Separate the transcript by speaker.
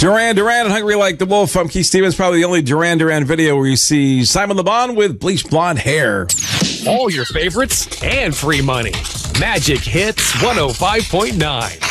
Speaker 1: Duran Duran and Hungry Like the Wolf. I'm Keith Stevens. Probably the only Duran Duran video where you see Simon Le Bon with bleached blonde hair.
Speaker 2: All your favorites and free money. Magic Hits 105.9.